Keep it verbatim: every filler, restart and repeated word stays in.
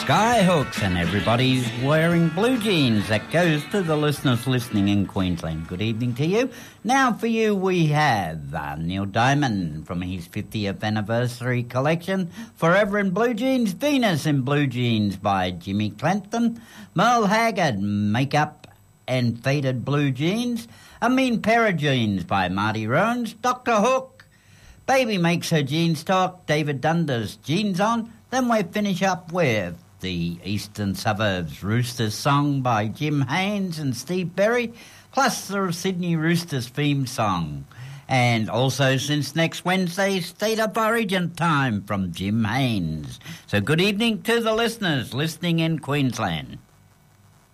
Skyhooks, and everybody's wearing blue jeans. That goes to the listeners listening in Queensland. Good evening to you. Now for you we have uh, Neil Diamond from his fiftieth anniversary collection, Forever in Blue Jeans, Venus in Blue Jeans by Jimmy Clanton, Merle Haggard, Makeup and Faded Blue Jeans, A Mean Pair of Jeans by Marty Rones, Doctor Hook, Baby Makes Her Jeans Talk, David Dunder's Jeans On. Then we finish up with the Eastern Suburbs Roosters song by Jim Haynes and Steve Berry, plus the Sydney Roosters theme song. And also, since next Wednesday, State of Origin time from Jim Haynes. So good evening to the listeners listening in Queensland.